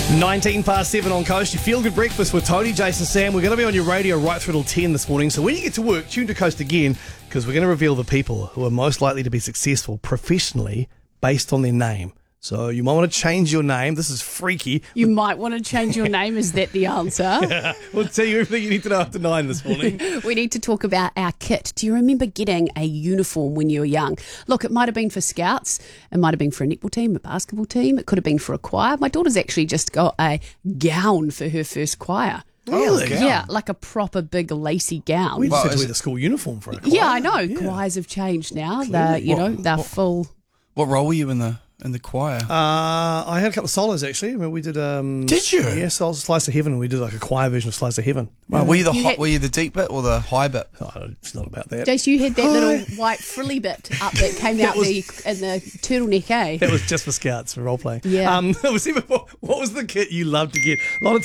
19 past 7 on Coast. You feel good breakfast with Tony, Jason, Sam. We're going to be on your radio right through till 10 this morning. So when you get to work, tune to Coast again, because we're going to reveal the people who are most likely to be successful professionally based on their name. So you might want to change your name. This is freaky. You might want to change your name. Is that the answer? Yeah. We'll tell you everything you need to know after 9 this morning. We need to talk about our kit. Do you remember getting a uniform when you were young? Look, it might have been for Scouts. It might have been for a netball team, a basketball team. It could have been for a choir. My daughter's actually just got a gown for her first choir. Really? Yeah, like a proper big lacy gown. We just had to wear the school uniform for a choir. Yeah, I know. Yeah. Choirs have changed now. They're full. What role were you in the choir? I had a couple of solos actually. I mean, we did. Did you? Yeah, Slice of Heaven. We did like a choir version of Slice of Heaven. Wow. Were you the deep bit or the high bit? Oh, it's not about that. Jace, you had that little white frilly bit up that came out in the turtleneck, eh? That was just for Scouts for role playing. Yeah. What was the kit you loved to get? A lot of